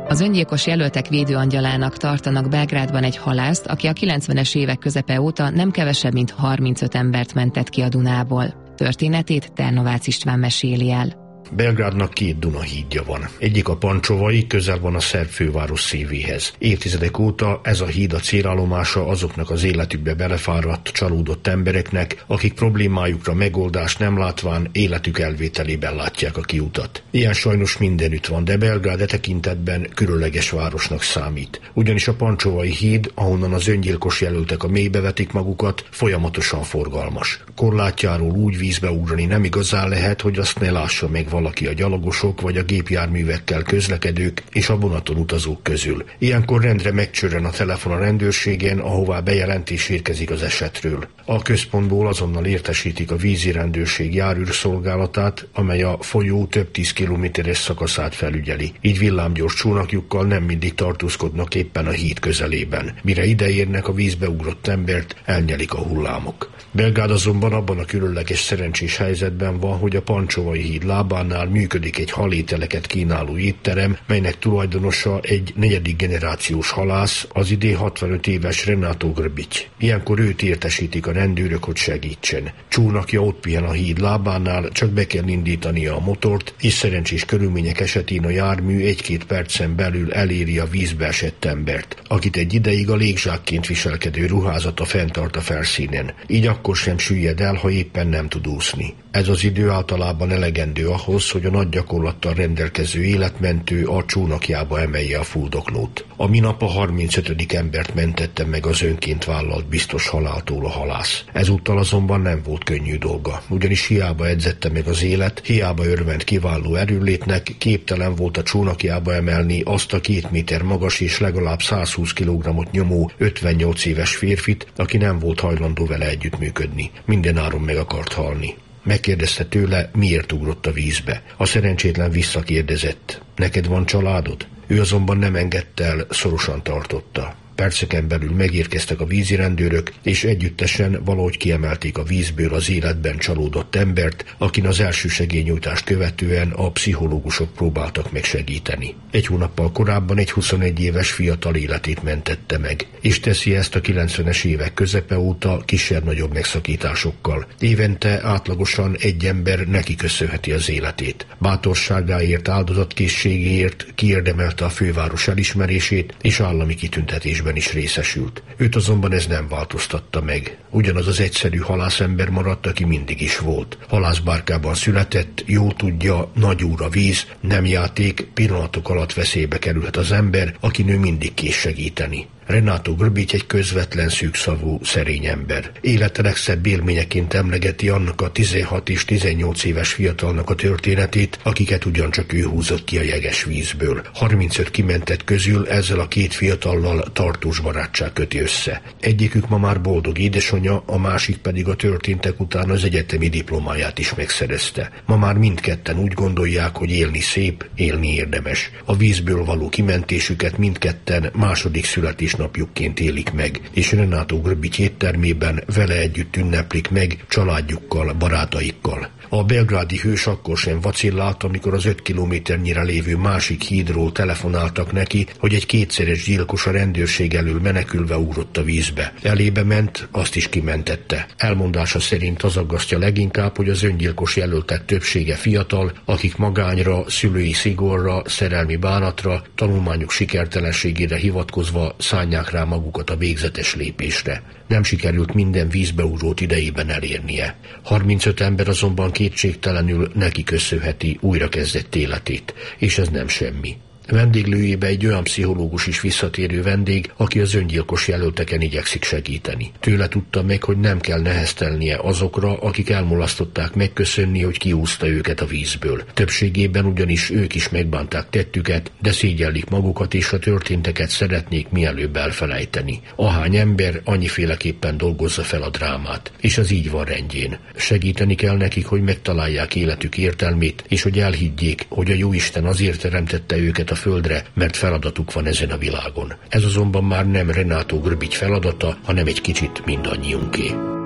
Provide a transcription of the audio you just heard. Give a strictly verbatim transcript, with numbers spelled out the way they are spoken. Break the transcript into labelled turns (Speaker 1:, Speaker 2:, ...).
Speaker 1: Az öngyilkos jelöltek védőangyalának tartanak Belgrádban egy halászt, aki a kilencvenes évek közepe óta nem kevesebb, mint harmincöt embert mentett ki a Dunából. Történetét Ternovácz István meséli el.
Speaker 2: Belgrádnak két Dunahídja van. Egyik a Pancsovai, közel van a szerb főváros szívéhez. Évtizedek óta ez a híd a célállomása azoknak az életükbe belefáradt, csalódott embereknek, akik problémájukra megoldást nem látván életük elvételében látják a kiutat. Ilyen sajnos mindenütt van, de Belgrád e tekintetben különleges városnak számít. Ugyanis a Pancsovai híd, ahonnan az öngyilkos jelöltek a mélybe vetik magukat, folyamatosan forgalmas. Korlátjáról úgy vízbe ugrani nem igazán lehet, hogy azt ne lássa meg valaki a gyalogosok vagy a gépjárművekkel közlekedők és a vonaton utazók közül. Ilyenkor rendre megcsörren a telefon a rendőrségen, ahová bejelentés érkezik az esetről. A központból azonnal értesítik a vízi rendőrség járőrszolgálatát, amely a folyó több tíz kilométeres szakaszát felügyeli. Így villámgyors csónakjukkal nem mindig tartózkodnak éppen a híd közelében. Mire ideérnek, a vízbe ugrott embert elnyelik a hullámok. Belgrád azonban abban a különleges szerencsés helyzetben van, hogy a Pancsovai híd lábánál működik egy halételeket kínáló étterem, melynek tulajdonosa egy negyedik generációs halász, az idén hatvanöt éves Renato Grbić. Ilyenkor őt értesítik a rendőrök, hogy segítsen. Csónakja ott pihen a híd lábánál, csak be kell indítania a motort, és szerencsés körülmények esetén a jármű egy-két percen belül eléri a vízbe esett embert, akit egy ideig a légzsákként viselkedő ruházata fenntart a felszínen. Így akkor sem süllyed el, ha éppen nem tud úszni. Ez az idő általában elegendő ahhoz, hogy a nagy gyakorlattal rendelkező életmentő a csónakjába emelje a fuldoklót. A minap a harmincötödik embert mentette meg az önként vállalt biztos haláltól a halász. Ezúttal azonban nem volt könnyű dolga, ugyanis hiába edzette meg az élet, hiába örvend kiváló erőlétnek, képtelen volt a csónakjába emelni azt a két méter magas és legalább százhúsz kilogrammot nyomó ötvennyolc éves férfit, aki nem volt hajlandó vele együttműködni. Mindenáron meg akart halni. Megkérdezte tőle, miért ugrott a vízbe. A szerencsétlen visszakérdezett: neked van családod? Ő azonban nem engedte el, szorosan tartotta. Perceken belül megérkeztek a vízi rendőrök, és együttesen valahogy kiemelték a vízből az életben csalódott embert, akin az első segélynyújtást követően a pszichológusok próbáltak meg segíteni. Egy hónappal korábban egy huszonegy éves fiatal életét mentette meg, és teszi ezt a kilencvenes évek közepe óta kisebb-nagyobb megszakításokkal. Évente átlagosan egy ember neki köszönheti az életét. Bátorságáért, áldozatkészségéért kiérdemelte a főváros elismerését, és állami kitüntetésben is részesült. Őt azonban ez nem változtatta meg. Ugyanaz az egyszerű halászember maradt, aki mindig is volt. Halászbárkában született, jól tudja, nagy úr a víz, nem játék, pillanatok alatt veszélybe kerülhet az ember, aki nő mindig kész segíteni. Renato Grbić egy közvetlen, szűkszavú, szerény ember. Élete legszebb élményeként emlegeti annak a tizenhat és tizennyolc éves fiatalnak a történetét, akiket ugyancsak ő húzott ki a jeges vízből. harmincöt kimentett közül ezzel a két fiatallal tartós barátság köti össze. Egyikük ma már boldog édesanyja, a másik pedig a történtek után az egyetemi diplomáját is megszerezte. Ma már mindketten úgy gondolják, hogy élni szép, élni érdemes. A vízből való kimentésüket mindketten második születésnapjukként élik meg, és Renato Grbić éttermében vele együtt ünneplik meg családjukkal, barátaikkal. A belgrádi hős akkor sem vacillált, amikor az öt kilométernyire lévő másik hídról telefonáltak neki, hogy egy kétszeres gyilkos a rendőrség elől menekülve ugrott a vízbe. Elébe ment, azt is kimentette. Elmondása szerint az aggasztja leginkább, hogy az öngyilkos jelöltek többsége fiatal, akik magányra, szülői szigorra, szerelmi bánatra, tanulmányuk sikertelenségére hivatkozva szánják rá magukat a végzetes lépésre. Nem sikerült minden vízbeugrót idejében elérnie. harmincöt ember azonban kétségtelenül neki köszönheti újrakezdett életét, és ez nem semmi. Vendéglőjébe egy olyan pszichológus is visszatérő vendég, aki az öngyilkos jelölteken igyekszik segíteni. Tőle tudta meg, hogy nem kell neheztelnie azokra, akik elmulasztották megköszönni, hogy kiúzta őket a vízből. Többségében ugyanis ők is megbánták tettüket, de szégyellik magukat, és a történteket szeretnék mielőbb elfelejteni. Ahány ember, annyiféleképpen dolgozza fel a drámát, és az így van rendjén. Segíteni kell nekik, hogy megtalálják életük értelmét, és hogy elhiggyék, hogy a Jóisten azért teremtette őket a földre, mert feladatuk van ezen a világon. Ez azonban már nem Renato Grbić feladata, hanem egy kicsit mindannyiunké.